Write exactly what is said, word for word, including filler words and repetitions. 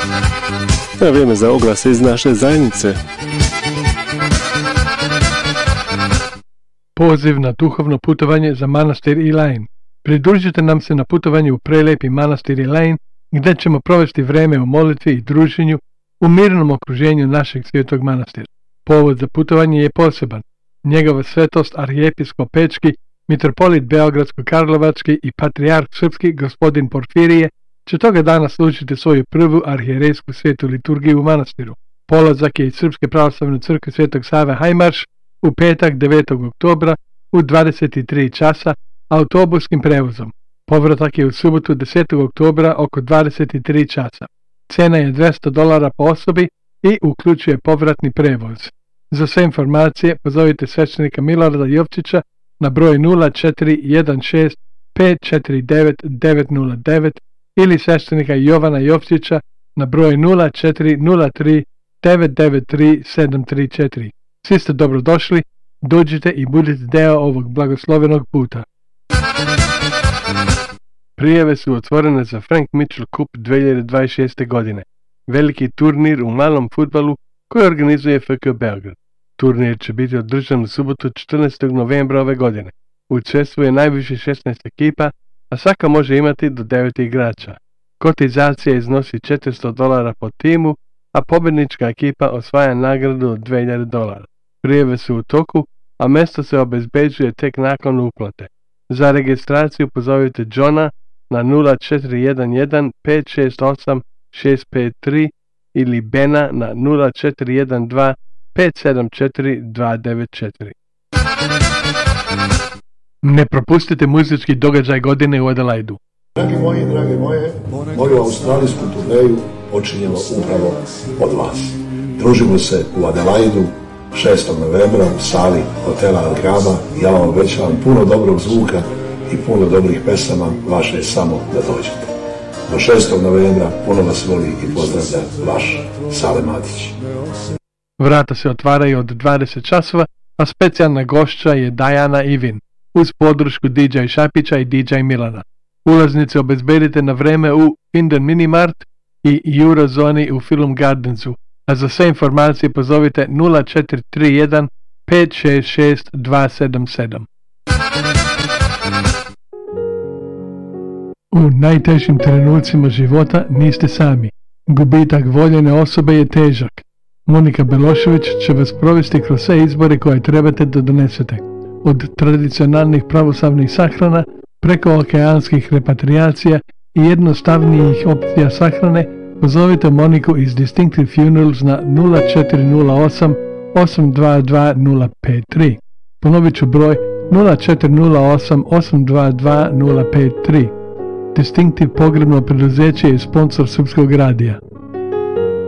Na vrijeme za oglase iz naše zajednice. Poziv na duhovno putovanje za manastir Elaine. Pridružite nam se na putovanje u prelijepi manastir Elaine, gdje ćemo provesti vrijeme u molitvi i druženju u mirnom okruženju našeg svetog manastira. Povod za putovanje je poseban. Njegova svetost arhijepiskop Pečki, mitropolit Beogradsko-Karlovački i patrijarh srpski gospodin Porfirije će toga dana služiti svoju prvu arhijerejsku svetu liturgiju u manastiru. Polazak je iz Srpske pravoslavne crkve Svetog Save Hajmarš u petak devetog oktobra u dvadeset tri časa autobuskim prevozom. Povratak je u subotu desetog oktobra oko dvadeset tri časa. Cena je dvjesto dolara po osobi i uključuje povratni prevoz. Za sve informacije pozovite svećenika Milorada Jovčića na broj nula četiri jedan šest pet četiri devet devet nula devet ili svećenika Jovana Jovčića na broj nula četiri nula tri devet devet tri sedam tri četiri. Svi ste dobrodošli, dođite i budite deo ovog blagoslovenog puta. Prijave su otvorene za Frank Mitchell Cup dvije hiljade dvadeset šeste. godine, veliki turnir u malom fudbalu koji organizuje F K Beograd. Turnir će biti održan u subotu četrnaestog novembra ove godine. Učestvuje najviše šesnaest ekipa, a svaka može imati do devet igrača. Kotizacija iznosi četiristo dolara po timu, a pobjednička ekipa osvaja nagradu od dvije hiljade dolara. Prijave su u toku, a mjesto se obezbeđuje tek nakon uplate. Za registraciju pozovite Johna na nula četiri jedan jedan pet šest osam šest pet tri ili Bena na nula četiri jedan dva pet sedam četiri dva devet četiri. Ne propustite muzički događaj godine u Adelaidu. Dragi moji, drage moje, moju australijsku turneju počinjemo upravo od vas. Družimo se u Adelaidu šestog novembra u sali hotela Algraba. Ja vam obećavam puno dobrog zvuka i puno dobrih pesama, vaše je samo da dođete. Do šestog novembra puno vas voli i pozdravlja vaš Sale Matić. Vrata se otvaraju od dvadeset časova, a specijalna gošća je Dajana Ivin, uz podršku D J Šapića i D J Milana. Ulaznice obezbedite na vreme u Finden Minimart i Eurozoni u Film Gardensu, a za sve informacije pozovite nula četiri tri jedan pet šest šest dva sedam sedam. U najtežim trenucima života niste sami. Gubitak voljene osobe je težak. Monika Belošević će vas provesti kroz sve izbore koje trebate da donesete. Od tradicionalnih pravoslavnih sahrana, preko okeanskih repatriacija i jednostavnijih opcija sahrane, pozovite Moniku iz Distinctive Funerals na nula četiri nula osam osam dva dva nula pet tri. Ponovit ću broj nula četiri nula osam osam dva dva nula pet tri. Distinctive pogrebno preduzeće je sponsor Srpskog radija.